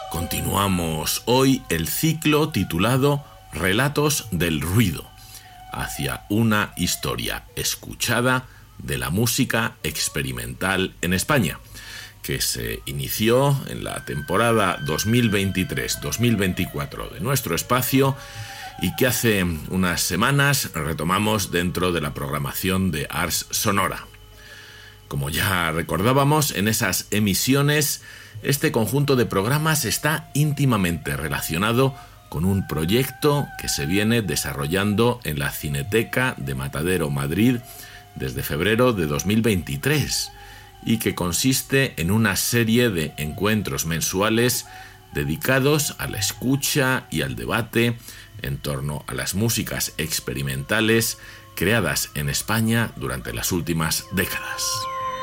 Continuamos hoy el ciclo titulado Relatos del Ruido, hacia una historia escuchada de la música experimental en España, que se inició en la temporada 2023-2024 de nuestro espacio y que hace unas semanas retomamos dentro de la programación de Ars Sonora. Como ya recordábamos, en esas emisiones, este conjunto de programas está íntimamente relacionado con un proyecto que se viene desarrollando en la Cineteca de Matadero, Madrid, desde febrero de 2023, y que consiste en una serie de encuentros mensuales dedicados a la escucha y al debate en torno a las músicas experimentales creadas en España durante las últimas décadas.